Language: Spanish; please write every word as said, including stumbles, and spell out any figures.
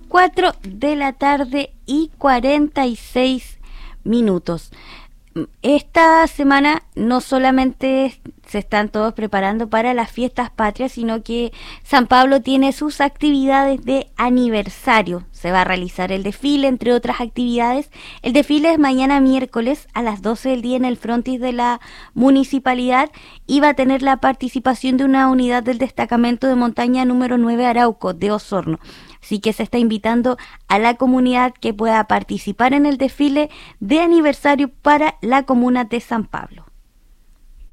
cuatro de la tarde y cuarenta y seis minutos. Esta semana no solamente se están todos preparando para las fiestas patrias, sino que San Pablo tiene sus actividades de aniversario. Se va a realizar el desfile, entre otras actividades. El desfile es mañana miércoles a las doce del día en el frontis de la municipalidad y va a tener la participación de una unidad del destacamento de montaña número nueve Arauco de Osorno. Así que se está invitando a la comunidad que pueda participar en el desfile de aniversario para la comuna de San Pablo.